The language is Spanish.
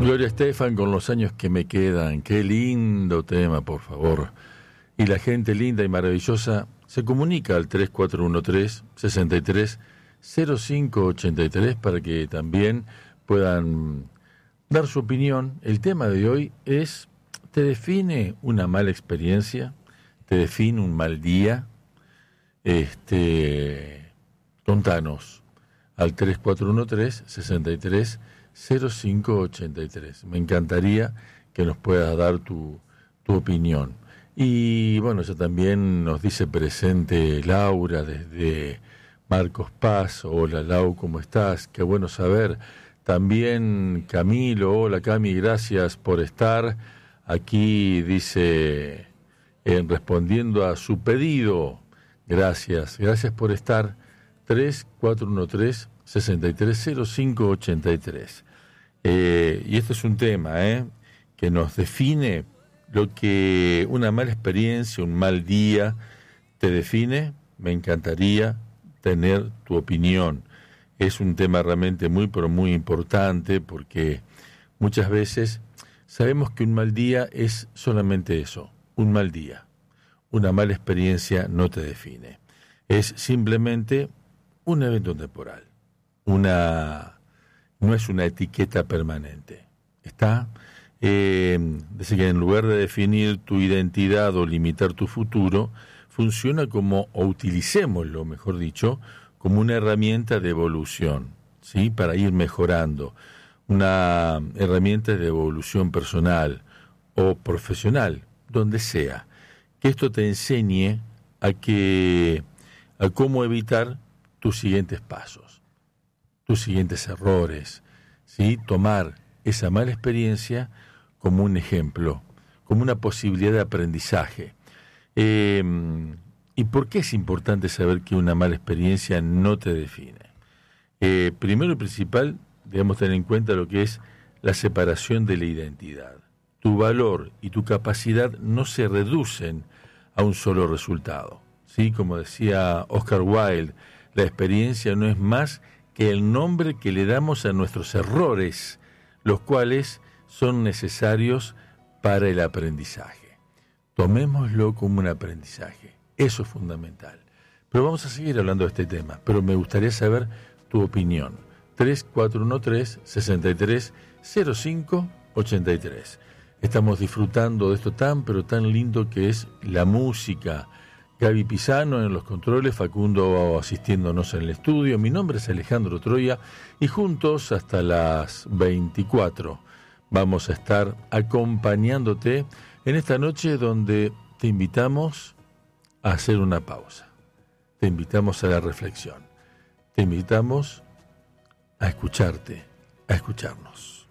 Gloria Estefan con Los años que me quedan. Qué lindo tema, por favor. Y la gente linda y maravillosa se comunica al 3413-630583 para que también puedan dar su opinión. El tema de hoy es: ¿te define una mala experiencia? ¿Te define un mal día? Contanos al 3413-630583. Me encantaría que nos puedas dar tu opinión. Y bueno, ya también nos dice presente Laura desde Marcos Paz. Hola Lau, ¿cómo estás? Qué bueno saber. También Camilo, hola Cami, gracias por estar aquí, dice, respondiendo a su pedido. Gracias por estar. 3413-630583. Y este es un tema que nos define lo que una mala experiencia, un mal día te define. Me encantaría tener tu opinión. Es un tema realmente muy, pero muy importante, porque muchas veces sabemos que un mal día es solamente eso, un mal día. Una mala experiencia no te define. Es simplemente un evento temporal. No es una etiqueta permanente. Dice que en lugar de definir tu identidad o limitar tu futuro, funciona como, o utilicémoslo, mejor dicho, como una herramienta de evolución, ¿sí? Para ir mejorando. Una herramienta de evolución personal o profesional, donde sea. Que esto te enseñe a cómo evitar tus siguientes pasos, tus siguientes errores, ¿sí? Tomar esa mala experiencia como un ejemplo, como una posibilidad de aprendizaje. ¿Y por qué es importante saber que una mala experiencia no te define? Primero y principal, debemos tener en cuenta lo que es la separación de la identidad. Tu valor y tu capacidad no se reducen a un solo resultado, ¿sí? Como decía Oscar Wilde, la experiencia no es más que el nombre que le damos a nuestros errores, los cuales son necesarios para el aprendizaje. Tomémoslo como un aprendizaje, eso es fundamental. Pero vamos a seguir hablando de este tema, pero me gustaría saber tu opinión. 3413-630583. Estamos disfrutando de esto tan, pero tan lindo que es la música. Gaby Pisano en los controles, Facundo asistiéndonos en el estudio. Mi nombre es Alejandro Troya y juntos hasta las 24 vamos a estar acompañándote en esta noche donde te invitamos a hacer una pausa. Te invitamos a la reflexión. Te invitamos a escucharte, a escucharnos.